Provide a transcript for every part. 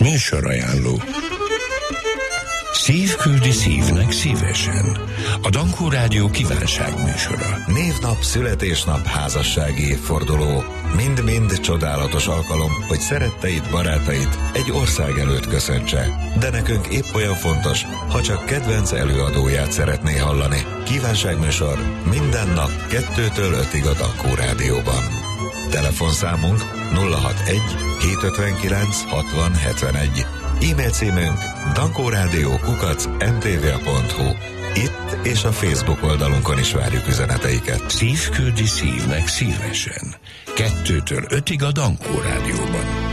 Műsorajánló. Szív küldi szívnek szívesen. A Dankó Rádió kívánságműsora. Névnap, születésnap, házassági évforduló. Mind-mind csodálatos alkalom, hogy szeretteid, barátait egy ország előtt köszöntse. De nekünk épp olyan fontos, ha csak kedvenc előadóját szeretné hallani. Kívánságműsor minden nap 2-től 5-ig a Dankó Rádióban. Telefonszámunk 061 759 60 71. E-mail címünk dankórádió@mtva.hu. Itt és a Facebook oldalunkon is várjuk üzeneteiket. Szív küldi szívnek szívesen. 2-től 5-ig a Dankó Rádióban.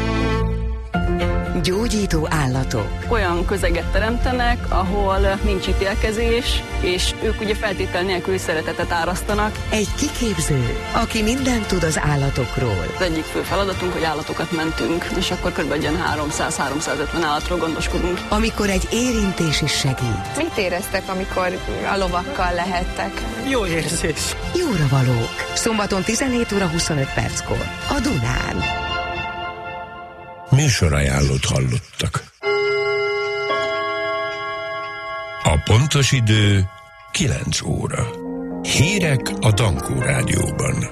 Gyógyító állatok. Olyan közeget teremtenek, ahol nincs ítélkezés, és ők ugye feltétel nélküli szeretetet árasztanak. Egy kiképző, aki mindent tud az állatokról. Az egyik fő feladatunk, hogy állatokat mentünk, és akkor kb. 300-350 állatról gondoskodunk. Amikor egy érintés is segít. Mit éreztek, amikor a lovakkal lehettek? Jó érzés. Jóra valók. Szombaton 17:25 a Dunán. Műsorajánlót hallottak. A pontos idő 9 óra. Hírek a Dankó Rádióban.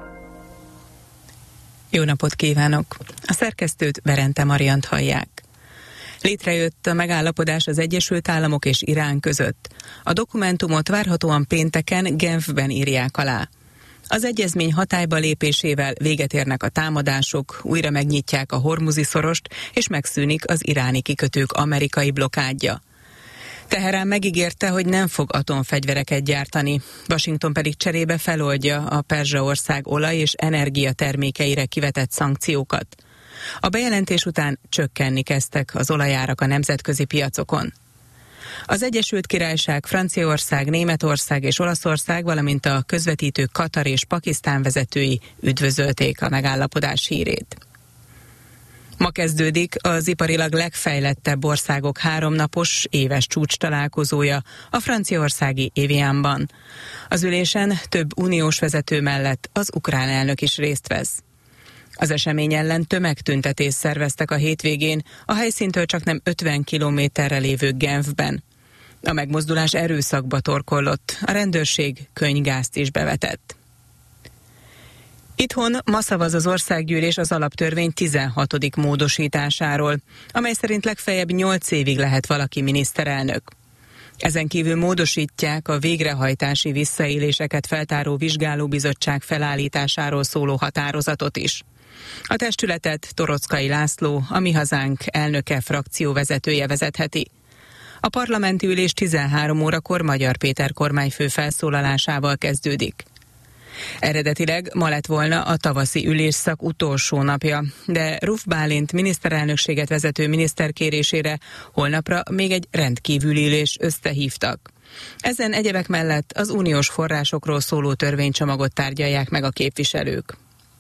Jó napot kívánok! A szerkesztőt, Berente Mariant hallják. Létrejött a megállapodás az Egyesült Államok és Irán között. A dokumentumot várhatóan pénteken Genfben írják alá. Az egyezmény hatályba lépésével véget érnek a támadások, újra megnyitják a Hormuzi szorost, és megszűnik az iráni kikötők amerikai blokádja. Teherán megígérte, hogy nem fog atomfegyvereket gyártani, Washington pedig cserébe feloldja a Perzsaország olaj- és energiatermékeire kivetett szankciókat. A bejelentés után csökkenni kezdtek az olajárak a nemzetközi piacokon. Az Egyesült Királyság, Franciaország, Németország és Olaszország, valamint a közvetítő Katar és Pakisztán vezetői üdvözölték a megállapodás hírét. Ma kezdődik az iparilag legfejlettebb országok 3 napos éves csúcs találkozója a franciaországi Évianban. Az ülésen több uniós vezető mellett az ukrán elnök is részt vesz. Az esemény ellen tömegtüntetést szerveztek a hétvégén, a helyszíntől csaknem 50 kilométerre lévő Genfben. A megmozdulás erőszakba torkollott, a rendőrség könnygázt is bevetett. Itthon ma szavaz az országgyűlés az alaptörvény 16. módosításáról, amely szerint legfeljebb 8 évig lehet valaki miniszterelnök. Ezen kívül módosítják a végrehajtási visszaéléseket feltáró vizsgálóbizottság felállításáról szóló határozatot is. A testületet Torockai László, a Mi Hazánk elnöke, frakcióvezetője vezetheti. A parlamenti ülés 13 órakor Magyar Péter kormányfő felszólalásával kezdődik. Eredetileg ma lett volna a tavaszi ülésszak utolsó napja, de Ruf Bálint miniszterelnökséget vezető miniszter kérésére holnapra még egy rendkívüli ülés összehívtak. Ezen egyebek mellett az uniós forrásokról szóló törvénycsomagot tárgyalják meg a képviselők.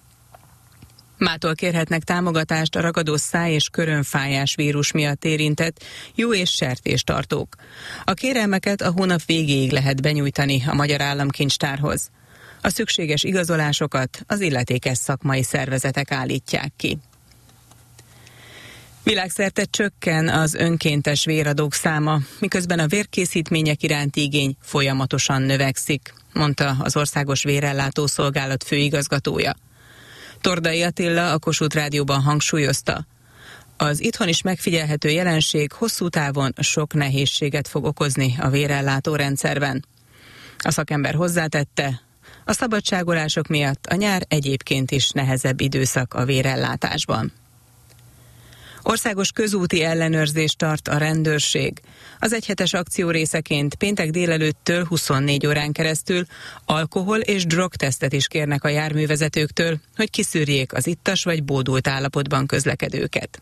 Mától kérhetnek támogatást a ragadó száj- és körömfájás vírus miatt érintett jó- és sertéstartók. A kérelmeket a hónap végéig lehet benyújtani a Magyar Államkincstárhoz. A szükséges igazolásokat az illetékes szakmai szervezetek állítják ki. Világszerte csökken az önkéntes véradók száma, miközben a vérkészítmények iránti igény folyamatosan növekszik, mondta az Országos Vérellátó Szolgálat főigazgatója. Tordai Attila a Kossuth Rádióban hangsúlyozta. Az itthon is megfigyelhető jelenség hosszú távon sok nehézséget fog okozni a vérellátó rendszerben. A szakember hozzátette, a szabadságolások miatt a nyár egyébként is nehezebb időszak a vérellátásban. Országos közúti ellenőrzést tart a rendőrség. Az egyhetes akció részeként péntek délelőttől 24 órán keresztül alkohol- és drogtesztet is kérnek a járművezetőktől, hogy kiszűrjék az ittas vagy bódult állapotban közlekedőket.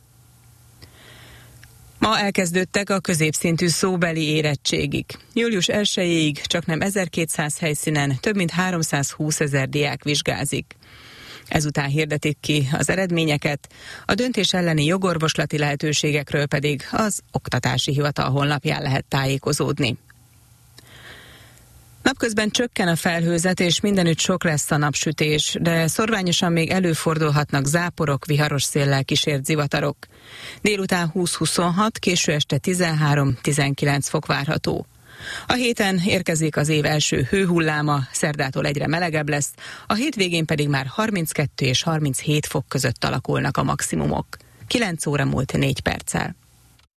Ma elkezdődtek a középszintű szóbeli érettségik. Július 1-ig csaknem 1200 helyszínen több mint 320 000 diák vizsgázik. Ezután hirdetik ki az eredményeket, a döntés elleni jogorvoslati lehetőségekről pedig az Oktatási Hivatal honlapján lehet tájékozódni. Napközben csökken a felhőzet, és mindenütt sok lesz a napsütés, de szorványosan még előfordulhatnak záporok, viharos széllel kísért zivatarok. Délután 20-26, késő este 13-19 fok várható. A héten érkezik az év első hőhulláma, szerdától egyre melegebb lesz, a hétvégén pedig már 32 és 37 fok között alakulnak a maximumok. 9 óra múlt 4 perccel.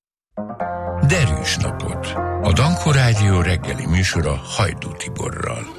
Derűs napot! A Danko Rádió reggeli műsora Hajdú Tiborral.